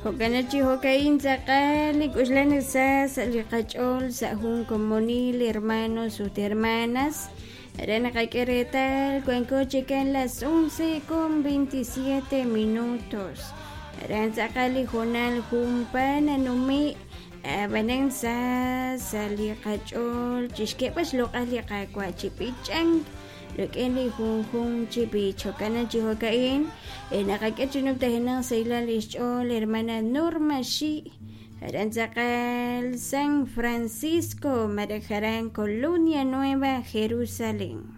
Hokanachi hokain sakali kuslana sas liqachol sahun comunil hermanos y hermanas. Arena Caqueretal, Cuenco Chica en las 11:27. Aran sakali jonal jumpan anumi abanan sali qachol chishke pues loqali qaquachipichang lo que ni jun chipicho kana chihokain naqakachunub tahina sayla lishol hermana Norma Shi Aranzaqal San Francisco Marajarán Colonia Nueva Jerusalén.